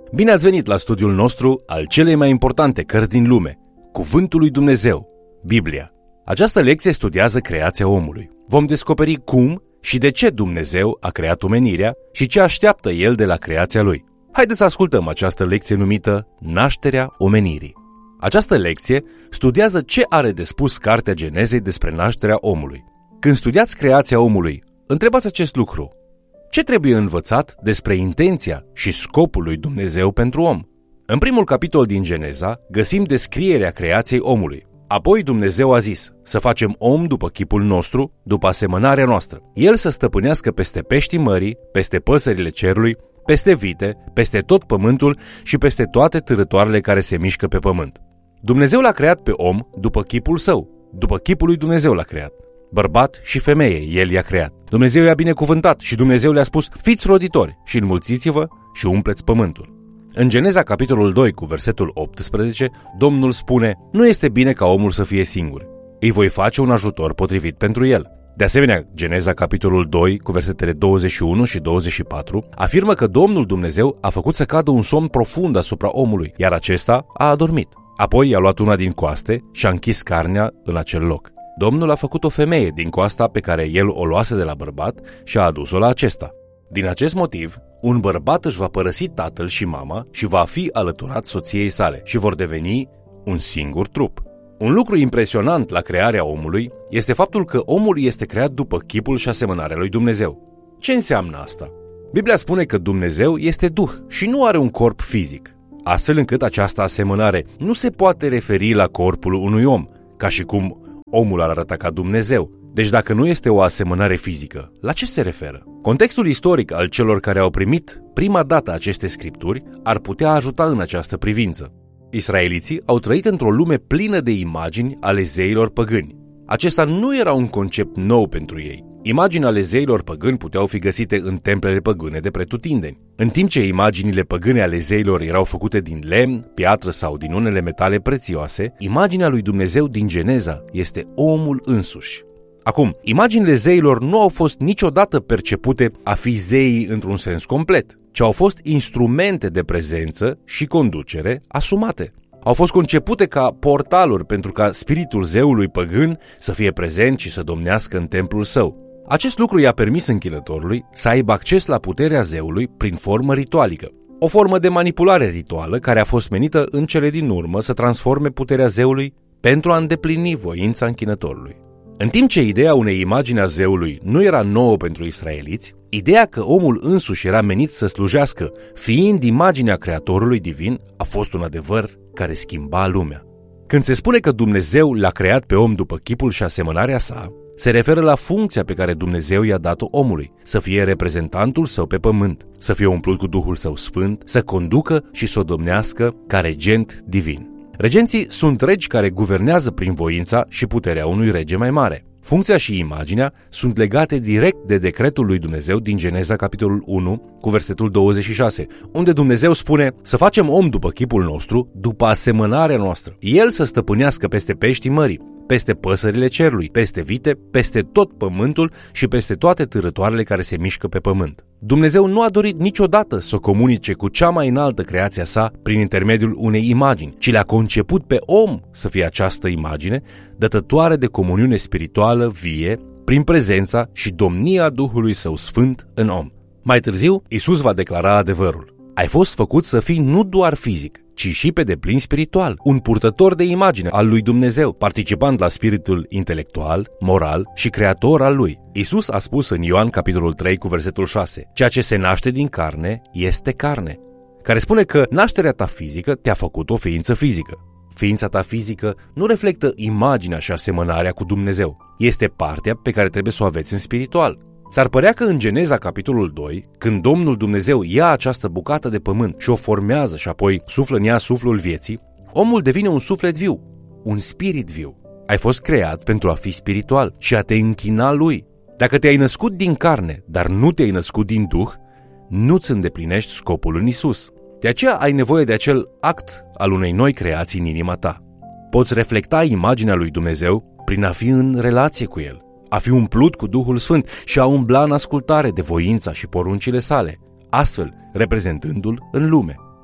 Bine ați venit la studiul nostru al celei mai importante cărți din lume, Cuvântul lui Dumnezeu, Biblia. Această lecție studiază creația omului. Vom descoperi cum și de ce Dumnezeu a creat omenirea și ce așteaptă El de la creația Lui. Haideți să ascultăm această lecție numită Nașterea omenirii. Această lecție studiază ce are de spus Cartea Genezei despre nașterea omului. Când studiați creația omului, întrebați acest lucru. Ce trebuie învățat despre intenția și scopul lui Dumnezeu pentru om? În primul capitol din Geneza găsim descrierea creației omului. Apoi Dumnezeu a zis să facem om după chipul nostru, după asemănarea noastră. El să stăpânească peste peștii mării, peste păsările cerului, peste vite, peste tot pământul și peste toate târătoarele care se mișcă pe pământ. Dumnezeu l-a creat pe om după chipul său, după chipul lui Dumnezeu l-a creat. Bărbat și femeie El i-a creat. Dumnezeu i-a binecuvântat și Dumnezeu le-a spus: fiți roditori și înmulțiți-vă și umpleți pământul. În Geneza capitolul 2 cu versetul 18, Domnul spune: nu este bine ca omul să fie singur. Îi voi face un ajutor potrivit pentru el. De asemenea, Geneza capitolul 2 cu versetele 21 și 24 afirmă că Domnul Dumnezeu a făcut să cadă un somn profund asupra omului, iar acesta a adormit. Apoi i-a luat una din coaste și a închis carnea în acel loc. Domnul a făcut o femeie din coasta pe care el o luase de la bărbat și a adus-o la acesta. Din acest motiv, un bărbat își va părăsi tatăl și mama și va fi alăturat soției sale și vor deveni un singur trup. Un lucru impresionant la crearea omului este faptul că omul este creat după chipul și asemănarea lui Dumnezeu. Ce înseamnă asta? Biblia spune că Dumnezeu este Duh și nu are un corp fizic, astfel încât această asemănare nu se poate referi la corpul unui om, ca și cum omul ar arăta ca Dumnezeu. Deci dacă nu este o asemănare fizică, la ce se referă? Contextul istoric al celor care au primit prima dată aceste scripturi ar putea ajuta în această privință. Israeliții au trăit într-o lume plină de imagini ale zeilor păgâni. Acesta nu era un concept nou pentru ei. Imagini ale zeilor păgâni puteau fi găsite în templele păgâne de pretutindeni. În timp ce imaginile păgâne ale zeilor erau făcute din lemn, piatră sau din unele metale prețioase, imaginea lui Dumnezeu din Geneza este omul însuși. Acum, imaginile zeilor nu au fost niciodată percepute a fi zeii într-un sens complet, ci au fost instrumente de prezență și conducere asumate. Au fost concepute ca portaluri pentru ca spiritul zeului păgân să fie prezent și să domnească în templul său. Acest lucru i-a permis închinătorului să aibă acces la puterea zeului prin formă ritualică. O formă de manipulare rituală care a fost menită în cele din urmă să transforme puterea zeului pentru a îndeplini voința închinătorului. În timp ce ideea unei imagini a zeului nu era nouă pentru israeliți, ideea că omul însuși era menit să slujească fiind imaginea Creatorului divin a fost un adevăr care schimba lumea. Când se spune că Dumnezeu l-a creat pe om după chipul și asemănarea sa, se referă la funcția pe care Dumnezeu i-a dat-o omului, să fie reprezentantul său pe pământ, să fie umplut cu Duhul Său Sfânt, să conducă și să o domnească ca regent divin. Regenții sunt regi care guvernează prin voința și puterea unui rege mai mare. Funcția și imaginea sunt legate direct de decretul lui Dumnezeu din Geneza capitolul 1 cu versetul 26, unde Dumnezeu spune să facem om după chipul nostru, după asemănarea noastră. El să stăpânească peste peștii mării, peste păsările cerului, peste vite, peste tot pământul și peste toate târătoarele care se mișcă pe pământ. Dumnezeu nu a dorit niciodată să o comunice cu cea mai înaltă creația sa prin intermediul unei imagini, ci le-a conceput pe om să fie această imagine, dătătoare de comuniune spirituală vie, prin prezența și domnia Duhului Său Sfânt în om. Mai târziu, Iisus va declara adevărul. Ai fost făcut să fii nu doar fizic, ci și pe deplin spiritual, un purtător de imagine al lui Dumnezeu, participant la spiritul intelectual, moral și creator al lui. Iisus a spus în Ioan capitolul 3 cu versetul 6, ceea ce se naște din carne este carne, care spune că nașterea ta fizică te-a făcut o ființă fizică. Ființa ta fizică nu reflectă imaginea și asemănarea cu Dumnezeu. Este partea pe care trebuie să o aveți în spiritual. S-ar părea că în Geneza capitolul 2, când Domnul Dumnezeu ia această bucată de pământ și o formează și apoi suflă în ea suflul vieții, omul devine un suflet viu, un spirit viu. Ai fost creat pentru a fi spiritual și a te închina lui. Dacă te-ai născut din carne, dar nu te-ai născut din Duh, nu-ți îndeplinești scopul în Isus. De aceea ai nevoie de acel act al unei noi creații în inima ta. Poți reflecta imaginea lui Dumnezeu prin a fi în relație cu El, a fi umplut cu Duhul Sfânt și a umbla în ascultare de voința și poruncile sale, astfel reprezentându-L în lume.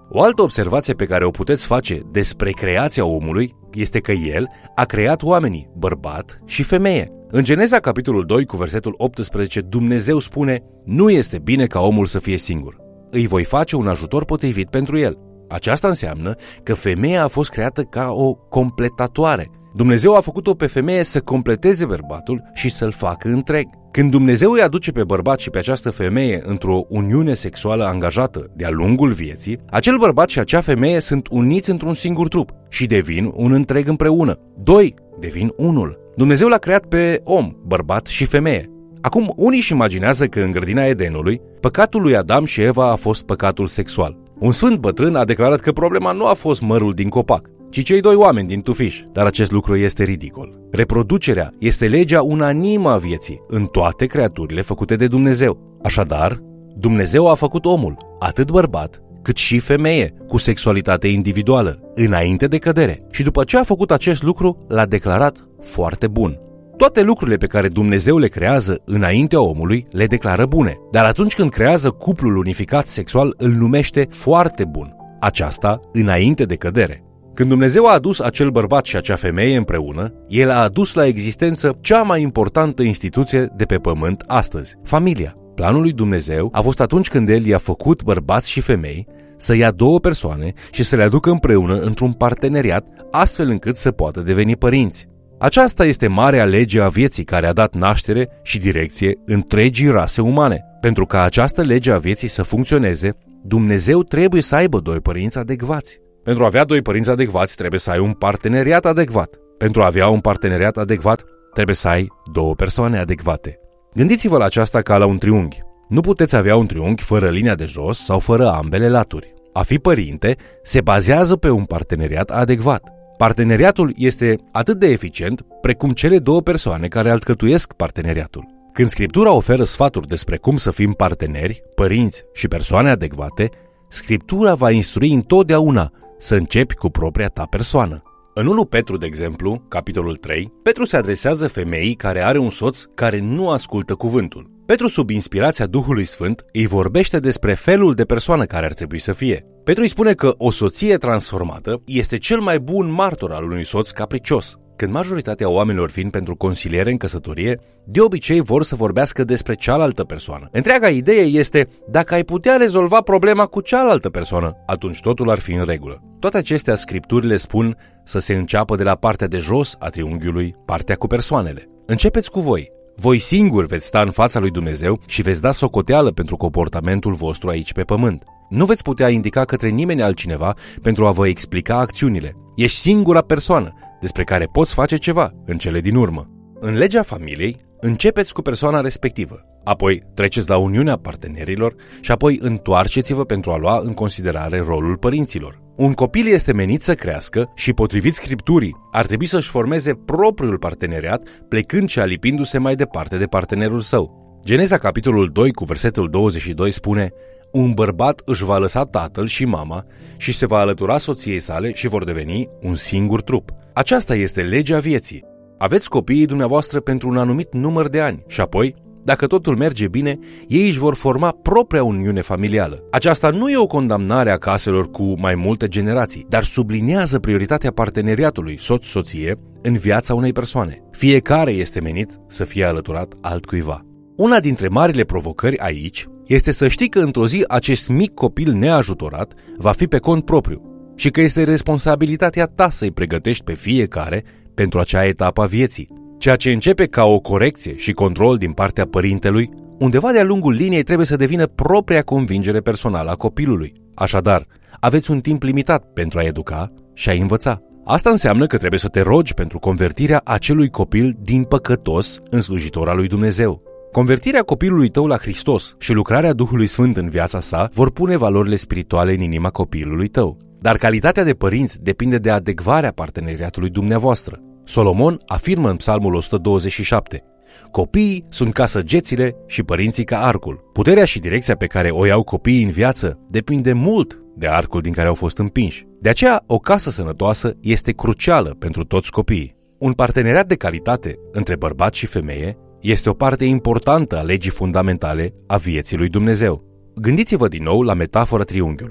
O altă observație pe care o puteți face despre creația omului este că el a creat oamenii, bărbat și femeie. În Geneza, capitolul 2, cu versetul 18, Dumnezeu spune: nu este bine ca omul să fie singur. Îi voi face un ajutor potrivit pentru el. Aceasta înseamnă că femeia a fost creată ca o completatoare. Dumnezeu a făcut-o pe femeie să completeze bărbatul și să-l facă întreg. Când Dumnezeu îi aduce pe bărbat și pe această femeie într-o uniune sexuală angajată de-a lungul vieții, acel bărbat și acea femeie sunt uniți într-un singur trup și devin un întreg împreună. Doi devin unul. Dumnezeu l-a creat pe om, bărbat și femeie. Acum, unii își imaginează că în grădina Edenului, păcatul lui Adam și Eva a fost păcatul sexual. Un sfânt bătrân a declarat că problema nu a fost mărul din copac, ci cei doi oameni din tufiș, dar acest lucru este ridicol. Reproducerea este legea unanimă a vieții în toate creaturile făcute de Dumnezeu. Așadar, Dumnezeu a făcut omul, atât bărbat, cât și femeie, cu sexualitate individuală, înainte de cădere. Și după ce a făcut acest lucru, l-a declarat foarte bun. Toate lucrurile pe care Dumnezeu le creează înaintea omului le declară bune, dar atunci când creează cuplul unificat sexual îl numește foarte bun. Aceasta înainte de cădere. Când Dumnezeu a adus acel bărbat și acea femeie împreună, El a adus la existență cea mai importantă instituție de pe pământ astăzi, familia. Planul lui Dumnezeu a fost atunci când El i-a făcut bărbați și femei să ia două persoane și să le aducă împreună într-un parteneriat, astfel încât să poată deveni părinți. Aceasta este marea lege a vieții care a dat naștere și direcție întregii rase umane. Pentru ca această lege a vieții să funcționeze, Dumnezeu trebuie să aibă doi părinți adecvați. Pentru a avea doi părinți adecvați, trebuie să ai un parteneriat adecvat. Pentru a avea un parteneriat adecvat, trebuie să ai două persoane adecvate. Gândiți-vă la aceasta ca la un triunghi. Nu puteți avea un triunghi fără linia de jos sau fără ambele laturi. A fi părinte se bazează pe un parteneriat adecvat. Parteneriatul este atât de eficient precum cele două persoane care alcătuiesc parteneriatul. Când Scriptura oferă sfaturi despre cum să fim parteneri, părinți și persoane adecvate, Scriptura va instrui întotdeauna să începi cu propria ta persoană. În 1 Petru, de exemplu, capitolul 3, Petru se adresează femeii care are un soț care nu ascultă cuvântul. Petru, sub inspirația Duhului Sfânt, îi vorbește despre felul de persoană care ar trebui să fie. Petru îi spune că o soție transformată este cel mai bun martor al unui soț capricios. Când majoritatea oamenilor vin pentru consiliere în căsătorie, de obicei vor să vorbească despre cealaltă persoană. Întreaga idee este, dacă ai putea rezolva problema cu cealaltă persoană, atunci totul ar fi în regulă. Toate acestea Scripturile spun să se înceapă de la partea de jos a triunghiului, partea cu persoanele. Începeți cu voi. Voi singuri veți sta în fața lui Dumnezeu și veți da socoteală pentru comportamentul vostru aici pe pământ. Nu veți putea indica către nimeni altcineva pentru a vă explica acțiunile. Ești singura persoană despre care poți face ceva în cele din urmă. În legea familiei, începeți cu persoana respectivă, apoi treceți la uniunea partenerilor și apoi întoarceți-vă pentru a lua în considerare rolul părinților. Un copil este menit să crească și, potrivit Scripturii, ar trebui să-și formeze propriul parteneriat, plecând și alipindu-se mai departe de partenerul său. Geneza, capitolul 2, cu versetul 22 spune: un bărbat își va lăsa tatăl și mama și se va alătura soției sale și vor deveni un singur trup. Aceasta este legea vieții. Aveți copiii dumneavoastră pentru un anumit număr de ani și apoi, dacă totul merge bine, ei își vor forma propria uniune familială. Aceasta nu e o condamnare a caselor cu mai multe generații, dar subliniază prioritatea parteneriatului soț-soție în viața unei persoane. Fiecare este menit să fie alăturat altcuiva. Una dintre marile provocări aici este să știi că într-o zi acest mic copil neajutorat va fi pe cont propriu și că este responsabilitatea ta să-i pregătești pe fiecare pentru acea etapă a vieții. Ceea ce începe ca o corecție și control din partea părintelui, undeva de-a lungul liniei trebuie să devină propria convingere personală a copilului. Așadar, aveți un timp limitat pentru a educa și a învăța. Asta înseamnă că trebuie să te rogi pentru convertirea acelui copil din păcătos în slujitor al lui Dumnezeu. Convertirea copilului tău la Hristos și lucrarea Duhului Sfânt în viața sa vor pune valorile spirituale în inima copilului tău. Dar calitatea de părinți depinde de adecvarea parteneriatului dumneavoastră. Solomon afirmă în Psalmul 127: copiii sunt ca săgețile și părinții ca arcul. Puterea și direcția pe care o iau copiii în viață depinde mult de arcul din care au fost împinși. De aceea, o casă sănătoasă este crucială pentru toți copiii. Un parteneriat de calitate între bărbat și femeie este o parte importantă a legii fundamentale a vieții lui Dumnezeu. Gândiți-vă din nou la metafora triunghiului.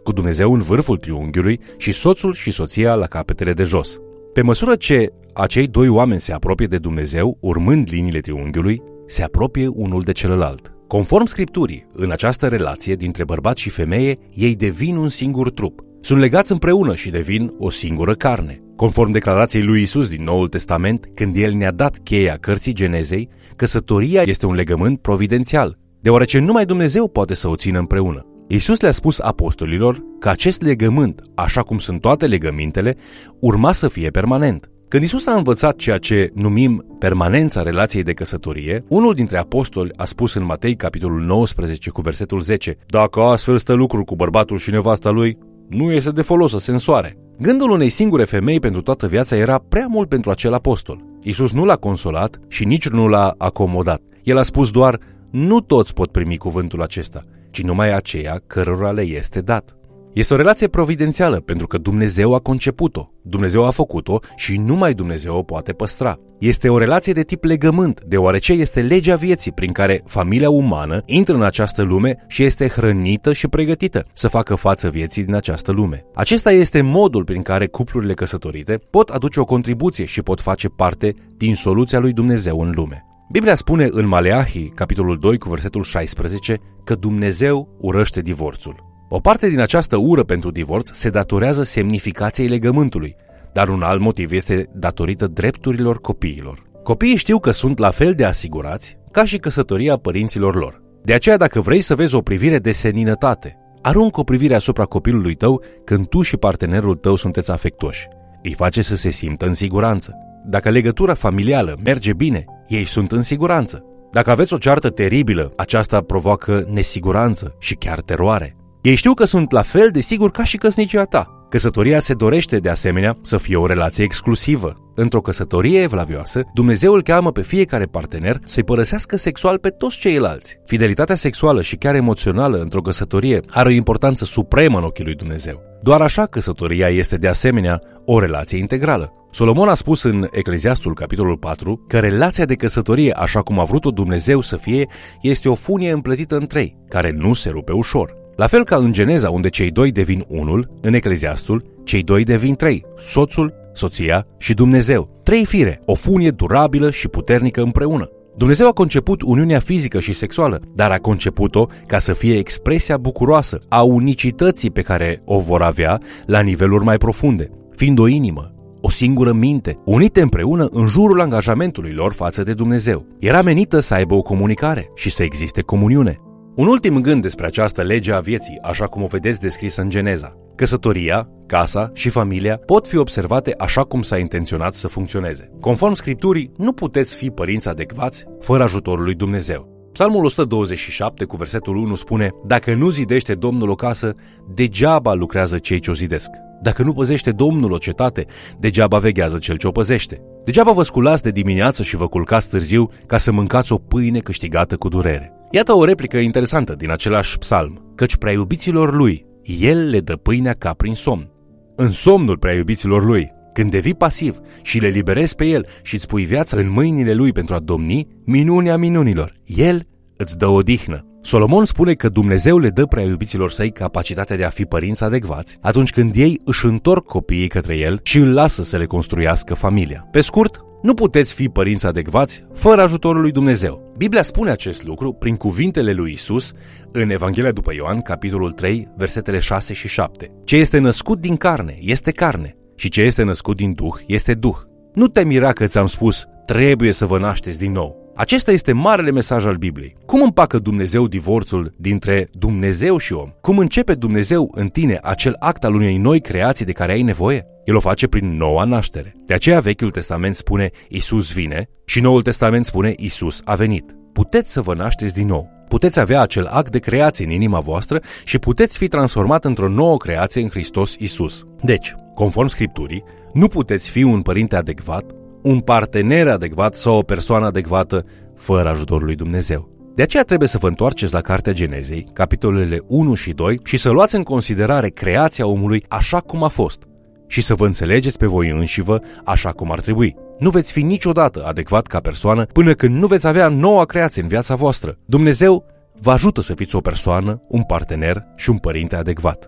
cu Dumnezeu în vârful triunghiului și soțul și soția la capetele de jos. Pe măsură ce acei doi oameni se apropie de Dumnezeu, urmând liniile triunghiului, se apropie unul de celălalt. Conform Scripturii, în această relație dintre bărbat și femeie, ei devin un singur trup. Sunt legați împreună și devin o singură carne. Conform declarației lui Isus din Noul Testament, când El ne-a dat cheia cărții Genezei, căsătoria este un legământ providențial, deoarece numai Dumnezeu poate să o țină împreună. Iisus le-a spus apostolilor că acest legământ, așa cum sunt toate legămintele, urma să fie permanent. Când Iisus a învățat ceea ce numim permanența relației de căsătorie, unul dintre apostoli a spus în Matei, capitolul 19, cu versetul 10, „Dacă astfel stă lucrul cu bărbatul și nevasta lui, nu este de folos să se însoare." Gândul unei singure femei pentru toată viața era prea mult pentru acel apostol. Iisus nu l-a consolat și nici nu l-a acomodat. El a spus doar, nu toți pot primi cuvântul acesta, ci numai aceia cărora le este dat. Este o relație providențială pentru că Dumnezeu a conceput-o, Dumnezeu a făcut-o și numai Dumnezeu o poate păstra. Este o relație de tip legământ, deoarece este legea vieții prin care familia umană intră în această lume și este hrănită și pregătită să facă față vieții din această lume. Acesta este modul prin care cuplurile căsătorite pot aduce o contribuție și pot face parte din soluția lui Dumnezeu în lume. Biblia spune în Maleahi, capitolul 2, cu versetul 16, că Dumnezeu urăște divorțul. O parte din această ură pentru divorț se datorează semnificației legământului, dar un alt motiv este datorită drepturilor copiilor. Copiii știu că sunt la fel de asigurați ca și căsătoria părinților lor. De aceea, dacă vrei să vezi o privire de seninătate, aruncă o privire asupra copilului tău când tu și partenerul tău sunteți afectuoși. Îi face să se simtă în siguranță. Dacă legătura familială merge bine, ei sunt în siguranță. Dacă aveți o ceartă teribilă, aceasta provoacă nesiguranță și chiar teroare. Ei știu că sunt la fel de siguri ca și căsnicia ta. Căsătoria se dorește de asemenea să fie o relație exclusivă. Într-o căsătorie evlavioasă, Dumnezeu îl cheamă pe fiecare partener să-i părăsească sexual pe toți ceilalți. Fidelitatea sexuală și chiar emoțională într-o căsătorie are o importanță supremă în ochii lui Dumnezeu. Doar așa căsătoria este de asemenea o relație integrală. Solomon a spus în Ecleziastul, capitolul 4, că relația de căsătorie, așa cum a vrut-o Dumnezeu să fie, este o funie împletită în trei, care nu se rupe ușor. La fel ca în Geneza, unde cei doi devin unul, în Ecleziastul, cei doi devin trei, soțul, soția și Dumnezeu. Trei fire, o funie durabilă și puternică împreună. Dumnezeu a conceput uniunea fizică și sexuală, dar a conceput-o ca să fie expresia bucuroasă a unicității pe care o vor avea la niveluri mai profunde, fiind o inimă, o singură minte, unite împreună în jurul angajamentului lor față de Dumnezeu. Era menită să aibă o comunicare și să existe comuniune. Un ultim gând despre această lege a vieții, așa cum o vedeți descrisă în Geneza. Căsătoria, casa și familia pot fi observate așa cum s-a intenționat să funcționeze. Conform Scripturii, nu puteți fi părinți adecvați fără ajutorul lui Dumnezeu. Psalmul 127 cu versetul 1 spune: „Dacă nu zidește Domnul o casă, degeaba lucrează cei ce o zidesc. Dacă nu păzește Domnul o cetate, degeaba veghează cel ce o păzește. Degeaba vă sculați de dimineață și vă culcați târziu ca să mâncați o pâine câștigată cu durere." Iată o replică interesantă din același psalm: „Căci prea iubiților lui, el le dă pâinea ca prin somn." În somnul prea iubiților lui, când devii pasiv și le liberezi pe el și îți pui viața în mâinile lui pentru a domni, minunea minunilor, el îți dă odihnă. Solomon spune că Dumnezeu le dă prea iubiților săi capacitatea de a fi părinți adecvați atunci când ei își întorc copiii către el și îl lasă să le construiască familia. Pe scurt, nu puteți fi părinți adecvați fără ajutorul lui Dumnezeu. Biblia spune acest lucru prin cuvintele lui Isus în Evanghelia după Ioan, capitolul 3, versetele 6 și 7. Ce este născut din carne este carne și ce este născut din Duh este Duh. Nu te mira că ți-am spus, trebuie să vă nașteți din nou. Acesta este marele mesaj al Bibliei. Cum împacă Dumnezeu divorțul dintre Dumnezeu și om? Cum începe Dumnezeu în tine acel act al unei noi creații de care ai nevoie? El o face prin noua naștere. De aceea Vechiul Testament spune Iisus vine și Noul Testament spune Iisus a venit. Puteți să vă nașteți din nou. Puteți avea acel act de creație în inima voastră și puteți fi transformat într-o nouă creație în Hristos Iisus. Deci, conform Scripturii, nu puteți fi un părinte adecvat, un partener adecvat sau o persoană adecvată fără ajutorul lui Dumnezeu. De aceea trebuie să vă întoarceți la Cartea Genezei, capitolele 1 și 2 și să luați în considerare creația omului așa cum a fost și să vă înțelegeți pe voi înșivă așa cum ar trebui. Nu veți fi niciodată adecvat ca persoană până când nu veți avea noua creație în viața voastră. Dumnezeu vă ajută să fiți o persoană, un partener și un părinte adecvat.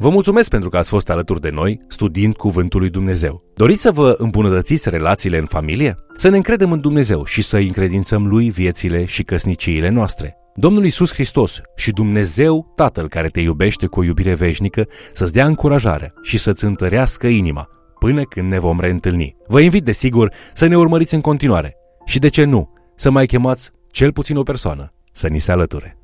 Vă mulțumesc pentru că ați fost alături de noi studiind Cuvântul lui Dumnezeu. Doriți să vă îmbunătățiți relațiile în familie? Să ne încredem în Dumnezeu și să încredințăm Lui viețile și căsniciile noastre. Domnul Iisus Hristos și Dumnezeu Tatăl care te iubește cu o iubire veșnică să-ți dea încurajare și să-ți întărească inima până când ne vom reîntâlni. Vă invit, desigur, să ne urmăriți în continuare și, de ce nu, să mai chemați cel puțin o persoană să ni se alăture.